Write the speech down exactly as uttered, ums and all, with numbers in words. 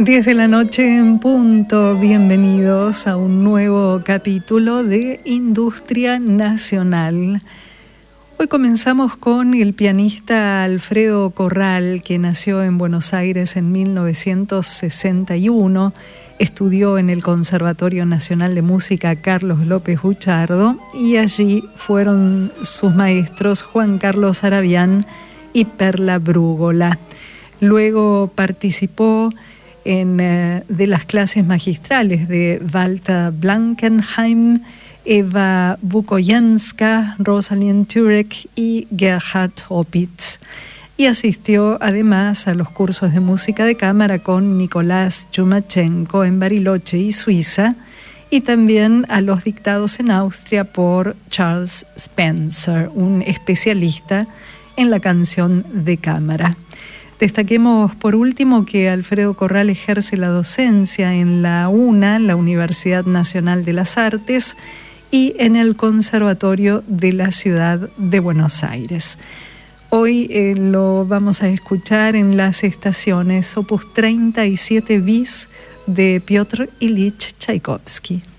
diez de la noche en punto, bienvenidos a un nuevo capítulo de Industria Nacional. Hoy comenzamos con el pianista Alfredo Corral, que nació en Buenos Aires en mil novecientos sesenta y uno, estudió en el Conservatorio Nacional de Música Carlos López Buchardo y allí fueron sus maestros Juan Carlos Arabián y Perla Brúgola. Luego participó en eh, de las clases magistrales de Walter Blankenheim, Eva Bukoyanska, Rosalind Turek y Gerhard Opitz. Y asistió además a los cursos de música de cámara con Nicolás Chumachenko en Bariloche y Suiza, y también a los dictados en Austria por Charles Spencer, un especialista en la canción de cámara. Destaquemos por último que Alfredo Corral ejerce la docencia en la UNA, la Universidad Nacional de las Artes, y en el Conservatorio de la Ciudad de Buenos Aires. Hoy eh, lo vamos a escuchar en las estaciones Opus treinta y siete bis de Piotr Ilich Tchaikovsky.